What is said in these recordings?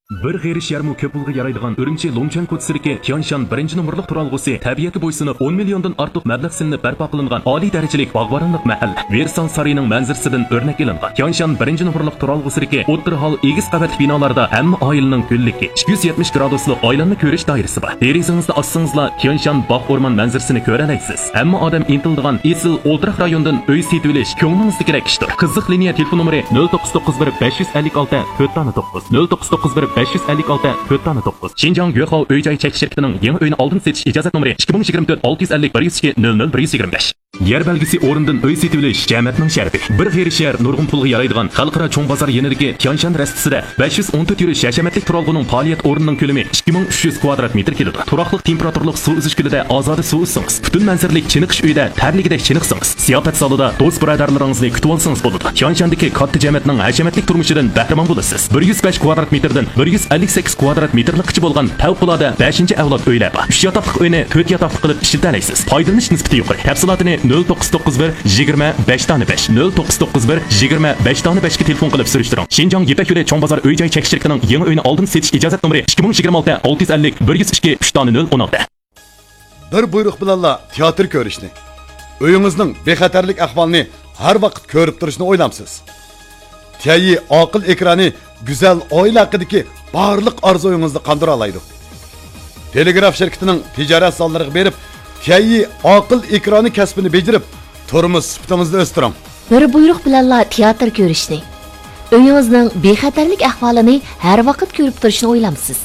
Bir g'erish yarmi ko'p yilga yaraydigan Urumchi Longchan ko'chasida Tianshan 1-nomerlik turalg'usi tabiatga bo'ysunib 10 milliondan ortiq mablag' silinib barpo qilingan oliy darajalik bog'boronlik mahalla Versan sariyining manzarasidan o'rnak ilingan. Tianshan 1-nomerlik turalg'usidagi o'tir hol egiz qavatli binolarda hamma oilaning ko'lligi 270 graduslik oilanni ko'rish doirasi bor. Derizangizni ochsangizlar Tianshan bog' o'rmon manzarasini ko'ra olasiz. Hamma odam intildigan esil o'ltiraq rayondan uy setib olish ko'nglingizni kerak ishdir. Qiziq liniya telefon nomeri 0991 556 409 0991 556 409. Xinjiang Yuehao uy-joy chekish shirkatining yangi uyni oldin setish ijozat nomeri 2024 650 102 00 125. Yer belgisi o'rindan uy setib olish jamiyatning sharafi. Bir g'erish yer nurg'un pulga yaraydigan xalqaro cho'ng bozor yenidagi Tianshan rastasida 514 yurish hashamatlik turalg'uning faoliyat o'rnining ko'lami 2300 kvadrat metr keladi. Turaqliq temperaturlik suv uzish gulida ozoda suv uzsangiz, butun manzaralik chiniqish uyda tarligidek chiniqsangiz, ziyofat zalida do'st birodarlaringizni kutib olsangiz bo'ladi. Tianshandagi katta jamiyatning hashamatlik turmushidan bahramon bo'lasiz. 105 kvadrat metrdan 158 kvadrat metrlikcha bo'lgan favqulodda 5-avlod uylar bor. 3 yotoqli uyni 4 yotoqli qilib ishlatanaysiz. Foydalanish nisbati yuqori. Tafsilotini 0991 25 0991 25 ga telefon qilib surishtiring. Xinjiang Yepak yo'li cho'ng bozor uy-joy chekish shirkatining yangi uyni oldin setish ijozat nomeri 2026 650 102 3.016. Bir buyruq bilanla teatr ko'rishni, uyingizning bexatarlik ahvolini har vaqt ko'rib turishni o'ylamsiz. Tiayi aql ekrani go'zal oila haqidagi barliq orzuyingizni qondira oladi. Telegraf shirkatining tijorat sonlariga berib, Tiayi aql ekrani kasbini bejarib, turmush sifatingizni o'stiring. Bir buyruq bilanla teatr ko'rishni, uyingizning bexatarlik ahvolini har vaqt ko'rib turishni o'ylamsiz.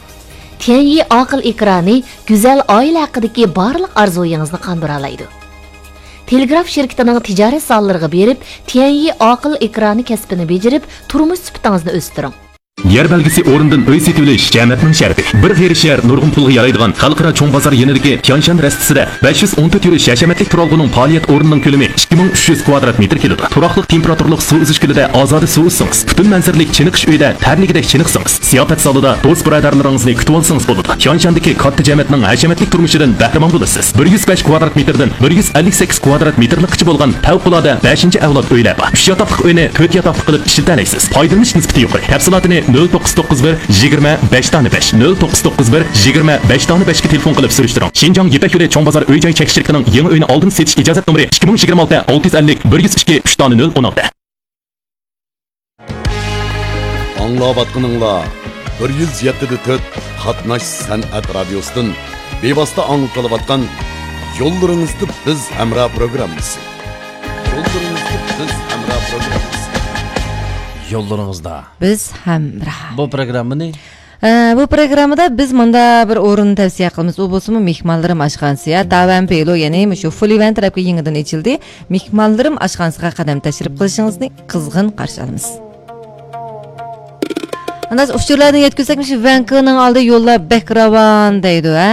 Tiayi aql ekrani go'zal oila haqidagi barliq orzuyingizni qondira oladi. Telegraf shirkatining tijorat sonlariga berib, Tiayi aql ekrani kasbini bejarib, turmush sifatingizni o'stiring. Yer belgisi o'rindan uy setib olish jamiyatning sharafi. Bir g'erish yer nurg'un pulga yaraydigan xalqaro cho'ng bozor yenidagi Tianshan rastasida 514 yurish hashamatlik turalg'uning faoliyat o'rnining ko'lami 2300 kvadrat metr keladi. Turaqliq temperaturlik suv uzish gulida ozoda suv uzsangiz, butun manzaralik chiniqish uyda tarligidek chiniqsangiz, ziyofat zalida do'st birodarlaringizni kutib olsangiz bo'ladi. Tianshandagi katta jamiyatning hashamatlik turmushidan bahramon bo'lasiz. 105 kvadrat metrdan 158 kvadrat metrlikcha bo'lgan favqulodda 5-avlod uylar bor. 3 yotoqli uyni 4 yotoqli qilib ishlatanaysiz. Foydalanish nisbati yuqori. Tafsilotini 0991 25 0991 25 ga telefon qilib surishtiring. Xinjiang Yepak yo'li cho'ng bozor uy-joy chekish shirkatining yangi uyni oldin setish ijozat nomeri 2026 650 102 3.016. Anglayotganinglar 107.4 qatnash san'at radiosidan bevosita anglayotgan yo'llaringizda biz hamroh programmasi. Yo'llaringizda biz hamroh. Bu programmani Bu programmada biz bunda bir o'rin tavsiya qilamiz. U bo'lsa mehmonlarim oshxonasiga Davan Pelo, ya'ni shu Fulivan tarafga yangidan ochildi. Mehmonlarim oshxonasiga qadam tashrif qilishingizni qizg'in qarshi olamiz. Andas uchurlarni yetkazsak, shu Vankoning oldi yo'llar Bekravan deydi, ha?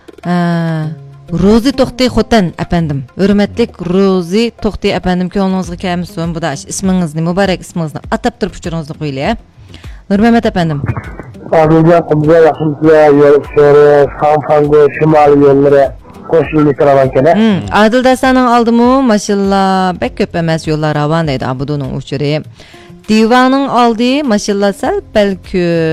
Rozi To'xtay Xotan efendim. Hurmatlik Rozi To'xtay efendim, ko'nglingizga kelmasin. Bu da ismingizni, muborak ismingizni atab turib uchuringizni qo'yinglar. Nurmamat efendim. Abiga qimza yaxshimizga yo'l Sanfango shimoliy yo'llari qo'shilib turaman. Adil Dastaning oldimi? Mashallah, bek ko'p emas yo'llar ravon deydi Abuduning uchuri. Divanning oldi, mashallah, sal balki